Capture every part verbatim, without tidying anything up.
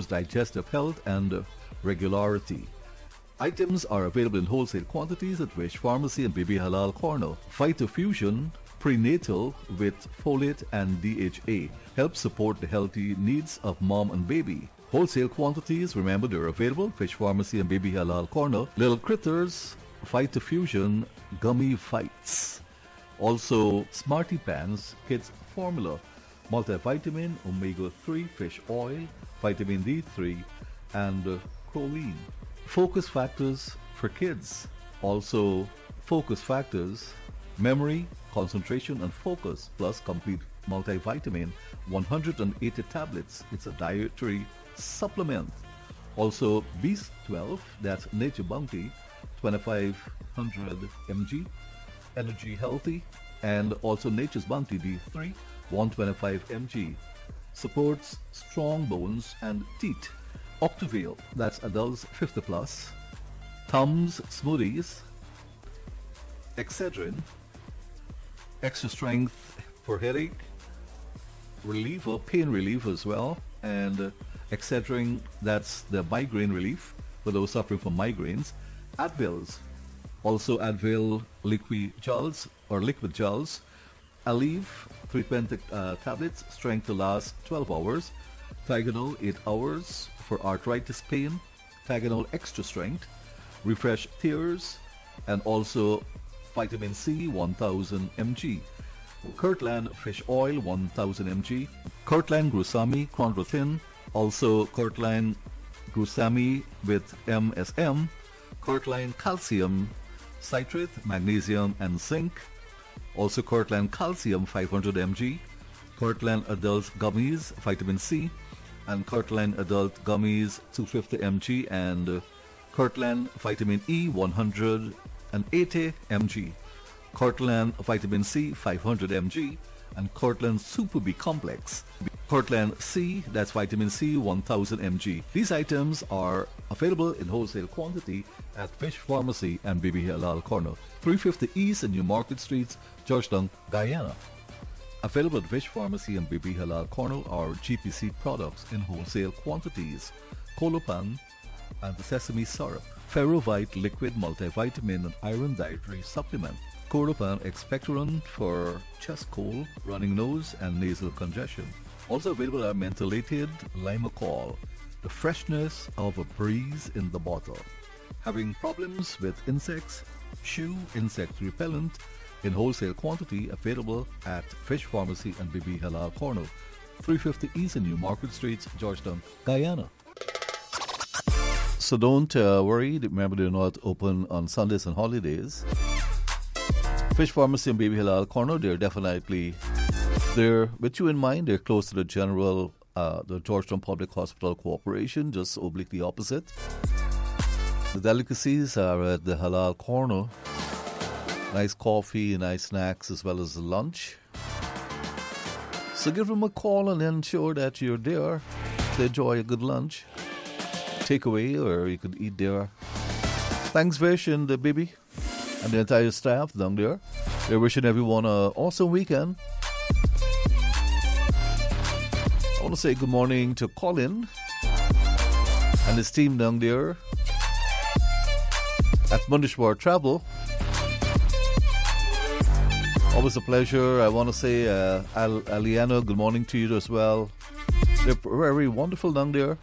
ensures digestive health and uh, regularity. Items are available in wholesale quantities at Wish Pharmacy and Baby Halal Corner. Phytofusion Prenatal with folate and D H A helps support the healthy needs of mom and baby. Wholesale quantities, remember, they're available. Fish Pharmacy and Baby Halal Corner. Little Critters Phytofusion Gummy Fights. Also, Smarty Pants Kids Formula, multivitamin, omega three fish oil, vitamin D three, and uh, choline. Focus Factors for kids. Also, Focus Factors, memory, concentration, and focus, plus complete multivitamin, one hundred eighty tablets. It's a dietary supplement. Also, Beast twelve, that's Nature Bounty, twenty-five hundred milligrams, Energy Healthy, and also Nature's Bounty D three, one hundred twenty-five milligrams, supports strong bones and teeth. Octavale, that's adults fifty plus. Tums Smoothies, Excedrin, extra strength for headache, reliever, pain relief as well, and uh, Excedrin, that's the migraine relief for those suffering from migraines. Advils, also Advil liquid gels or liquid gels. Aleve, three twenty uh, tablets, strength to last twelve hours. Tylenol, eight hours for arthritis pain. Tylenol extra strength, refresh tears, and also vitamin C, one thousand milligrams. Kirtland fish oil, one thousand milligrams. Kirtland Grusami Chondrotin, also Kirtland Grusami with M S M. Kirtland Calcium Citrate, Magnesium, and Zinc. Also Kirtland Calcium, five hundred milligrams. Kirtland Adult Gummies, Vitamin C. And Kirtland Adult Gummies, two hundred fifty milligrams. And uh, Kirtland Vitamin E, one hundred eighty milligrams. Kirtland Vitamin C, five hundred milligrams. And Kirtland Super B Complex. Kirtland C, that's Vitamin C, one thousand milligrams. These items are available in wholesale quantity at Fish Pharmacy and Baby Halal Corner, three fifty East and New Market Streets, Georgetown, Guyana. Available at Fish Pharmacy and Baby Halal Corner are G P C products in wholesale quantities, Colopan and the sesame syrup, Ferrovite liquid multivitamin and iron dietary supplement, Colopan expectorant for chest cold, running nose, and nasal congestion. Also available are mentholated Limacol, the freshness of a breeze in the bottle. Having problems with insects? Shoe insect repellent in wholesale quantity, available at Fish Pharmacy and Baby Halal Corner, three fifty East and New Market Streets, Georgetown, Guyana. So don't uh, worry, remember they're not open on Sundays and holidays. Fish Pharmacy and Baby Halal Corner, they're definitely there with you in mind. They're close to the general, uh, the Georgetown Public Hospital Corporation, just obliquely opposite. The delicacies are at the Halal Corner. Nice coffee, nice snacks, as well as lunch. So give them a call and ensure that you're there to enjoy a good lunch. Takeaway, or you could eat there. Thanks, Vish and the baby and the entire staff down there. They're wishing everyone an awesome weekend. I want to say good morning to Colin and his team down there at Mundishwar Travel. Always a pleasure. I want to say, uh, Al- Aliana, good morning to you as well. They're very wonderful down there.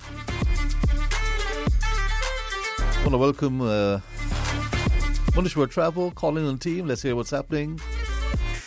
I want to welcome uh, Mundishwar Travel, Colin and team. Let's hear what's happening.